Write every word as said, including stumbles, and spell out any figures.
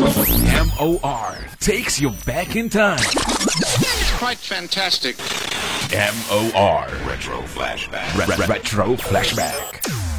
M O R takes you back in time. It's quite fantastic. M O R Retro Flashback. Re- Retro Flashback.